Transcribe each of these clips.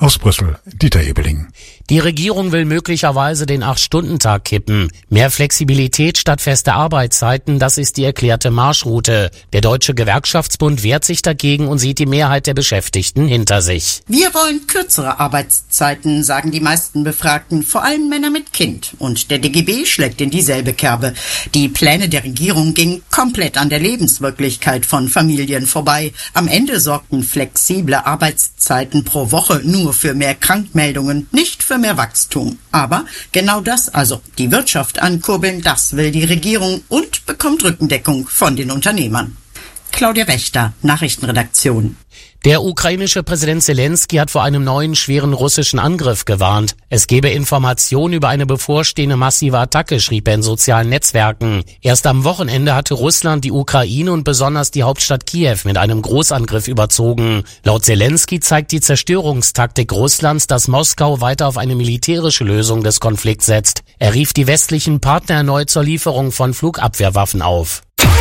Aus Brüssel, Dieter Ebeling. Die Regierung will möglicherweise den 8-Stunden-Tag kippen. Mehr Flexibilität statt feste Arbeitszeiten, das ist die erklärte Marschroute. Der Deutsche Gewerkschaftsbund wehrt sich dagegen und sieht die Mehrheit der Beschäftigten hinter sich. Wir wollen kürzere Arbeitszeiten, sagen die meisten Befragten, vor allem Männer mit Kind. Und der DGB schlägt in dieselbe Kerbe. Die Pläne der Regierung gingen komplett an der Lebenswirklichkeit von Familien vorbei. Am Ende sorgten flexible Arbeitszeiten pro Woche nur für mehr Krankmeldungen, nicht für mehr Wachstum. Aber genau das, also die Wirtschaft ankurbeln, das will die Regierung und bekommt Rückendeckung von den Unternehmern. Claudia Wächter, Nachrichtenredaktion. Der ukrainische Präsident Zelensky hat vor einem neuen schweren russischen Angriff gewarnt. Es gebe Informationen über eine bevorstehende massive Attacke, schrieb er in sozialen Netzwerken. Erst am Wochenende hatte Russland die Ukraine und besonders die Hauptstadt Kiew mit einem Großangriff überzogen. Laut Zelensky zeigt die Zerstörungstaktik Russlands, dass Moskau weiter auf eine militärische Lösung des Konflikts setzt. Er rief die westlichen Partner erneut zur Lieferung von Flugabwehrwaffen auf.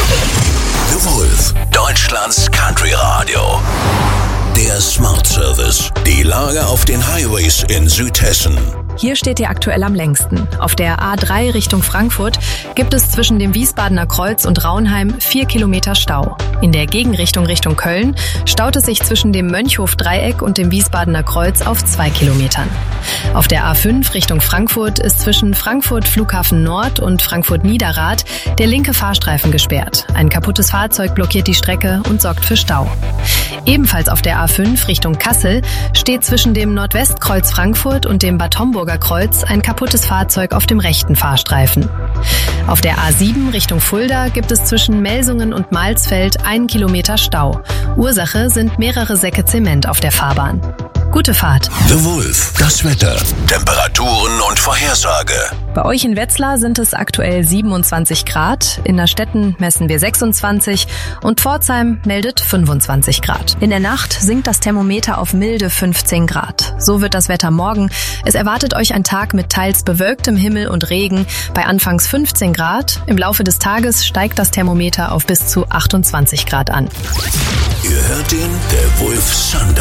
The Wolf, Deutschlands Country Radio. Der Smart Service. Die Lage auf den Highways in Südhessen. Hier steht ihr aktuell am längsten. Auf der A3 Richtung Frankfurt gibt es zwischen dem Wiesbadener Kreuz und Raunheim 4 Kilometer Stau. In der Gegenrichtung Richtung Köln staut es sich zwischen dem Mönchhof-Dreieck und dem Wiesbadener Kreuz auf 2 Kilometern. Auf der A5 Richtung Frankfurt ist zwischen Frankfurt Flughafen Nord und Frankfurt Niederrad der linke Fahrstreifen gesperrt. Ein kaputtes Fahrzeug blockiert die Strecke und sorgt für Stau. Ebenfalls auf der A5 Richtung Kassel steht zwischen dem Nordwestkreuz Frankfurt und dem Bad Homburger Kreuz ein kaputtes Fahrzeug auf dem rechten Fahrstreifen. Auf der A7 Richtung Fulda gibt es zwischen Melsungen und Malsfeld 1 Kilometer Stau. Ursache sind mehrere Säcke Zement auf der Fahrbahn. Gute Fahrt. The Wolf, das Wetter, Temperaturen und Vorhersage. Bei euch in Wetzlar sind es aktuell 27 Grad, in Nerstetten messen wir 26 und Pforzheim meldet 25 Grad. In der Nacht sinkt das Thermometer auf milde 15 Grad. So wird das Wetter morgen. Es erwartet euch ein Tag mit teils bewölktem Himmel und Regen bei anfangs 15 Grad. Im Laufe des Tages steigt das Thermometer auf bis zu 28 Grad an. Ihr hört den The Wolf Sundown.